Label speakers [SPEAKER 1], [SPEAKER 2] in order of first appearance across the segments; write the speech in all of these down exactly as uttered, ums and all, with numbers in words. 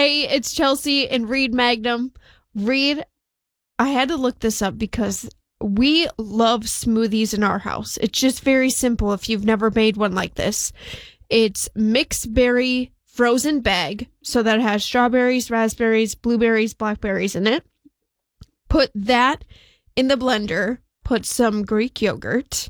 [SPEAKER 1] Hey, it's Chelsea and Reed Magnum. Reed, I had to look this up because we love smoothies in our house. It's just very simple if you've never made one like this. It's mixed berry frozen bag, so that it has strawberries, raspberries, blueberries, blackberries in it. Put that in the blender. Put some Greek yogurt.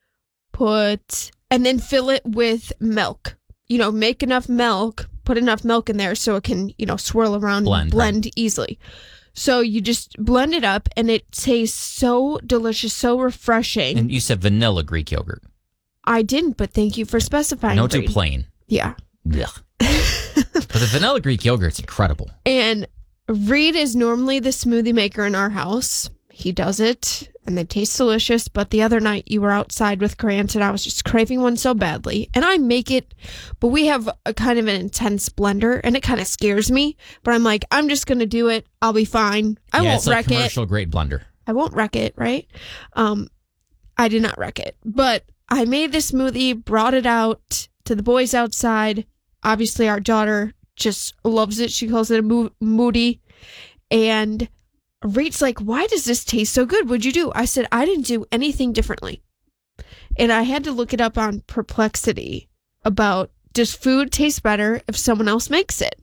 [SPEAKER 1] Put, and then fill it with milk. You know, make enough milk. Put enough milk in there so it can, you know, swirl around
[SPEAKER 2] blend,
[SPEAKER 1] and blend
[SPEAKER 2] right.
[SPEAKER 1] easily. So you just blend it up, and it tastes so delicious, so refreshing.
[SPEAKER 2] And you said vanilla Greek yogurt.
[SPEAKER 1] I didn't, but thank you for specifying.
[SPEAKER 2] No too
[SPEAKER 1] Reed.
[SPEAKER 2] plain.
[SPEAKER 1] Yeah.
[SPEAKER 2] Ugh. But the vanilla Greek yogurt's incredible.
[SPEAKER 1] And Reed is normally the smoothie maker in our house. He does it, and they taste delicious. But the other night, you were outside with Grant, and I was just craving one so badly. And I make it, but we have a kind of an intense blender, and it kind of scares me. But I'm like, I'm just going to do it. I'll be fine. I
[SPEAKER 2] yeah,
[SPEAKER 1] won't
[SPEAKER 2] it's like
[SPEAKER 1] wreck
[SPEAKER 2] commercial
[SPEAKER 1] it.
[SPEAKER 2] grade blender.
[SPEAKER 1] I won't wreck it, right? Um, I did not wreck it. But I made this smoothie, brought it out to the boys outside. Obviously, our daughter just loves it. She calls it a mo- moody. And Reed's like, why does this taste so good? What'd you do? I said, I didn't do anything differently. And I had to look it up on Perplexity about, does food taste better if someone else makes it?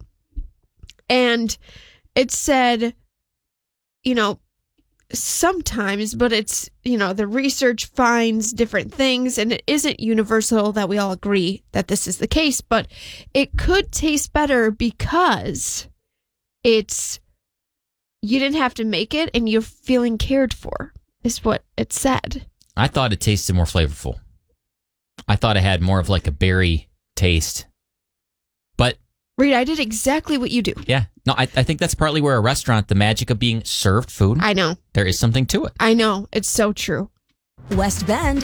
[SPEAKER 1] And it said, you know, sometimes, but it's, you know, the research finds different things, and it isn't universal that we all agree that this is the case, but it could taste better because it's, you didn't have to make it and you're feeling cared for, is what it said.
[SPEAKER 2] I thought it tasted more flavorful. I thought it had more of like a berry taste. But
[SPEAKER 1] Reed, I did exactly what you do.
[SPEAKER 2] yeah, no, I, I think that's partly where a restaurant, the magic of being served food,
[SPEAKER 1] I know.
[SPEAKER 2] there is something to it.
[SPEAKER 1] I know. It's so true.
[SPEAKER 3] West Bend.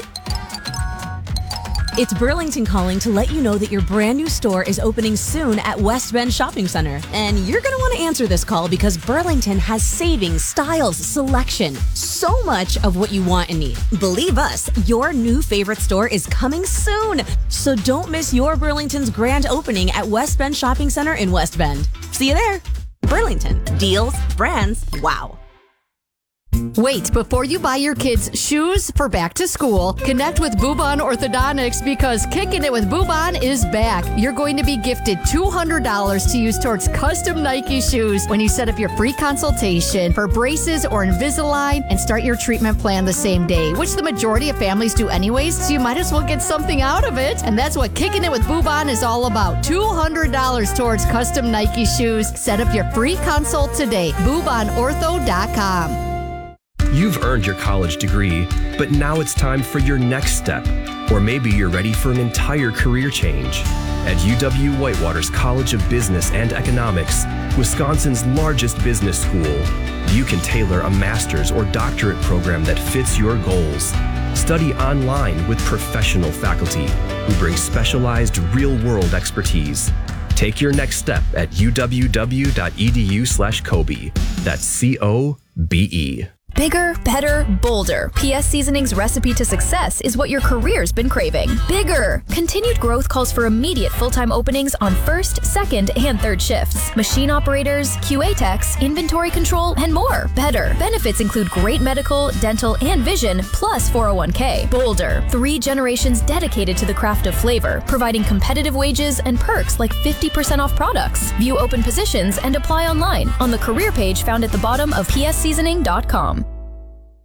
[SPEAKER 3] It's Burlington calling to let you know that your brand new store is opening soon at West Bend Shopping Center. And you're going to want to answer this call because Burlington has savings, styles, selection, so much of what you want and need. Believe us, your new favorite store is coming soon. So don't miss your Burlington's grand opening at West Bend Shopping Center in West Bend. See you there. Burlington. Deals, brands, wow.
[SPEAKER 4] Wait, before you buy your kids shoes for back to school, connect with Boobon Orthodontics because Kicking It with Boobon is back. You're going to be gifted two hundred dollars to use towards custom Nike shoes when you set up your free consultation for braces or Invisalign and start your treatment plan the same day, which the majority of families do anyways, so you might as well get something out of it. And that's what Kicking It with Boobon is all about. two hundred dollars towards custom Nike shoes. Set up your free consult today. Boobon Ortho dot com.
[SPEAKER 5] You've earned your college degree, but now it's time for your next step. Or maybe you're ready for an entire career change. At U W-Whitewater's College of Business and Economics, Wisconsin's largest business school, you can tailor a master's or doctorate program that fits your goals. Study online with professional faculty who bring specialized real-world expertise. Take your next step at uww.edu slash Kobe. That's C O B E.
[SPEAKER 6] Bigger, better, bolder. P S Seasoning's recipe to success is what your career's been craving. Bigger. Continued growth calls for immediate full-time openings on first, second, and third shifts. Machine operators, Q A techs, inventory control, and more. Better. Benefits include great medical, dental, and vision, plus four oh one k. Bolder. Three generations dedicated to the craft of flavor, providing competitive wages and perks like fifty percent off products. View open positions and apply online on the career page found at the bottom of P S seasoning dot com.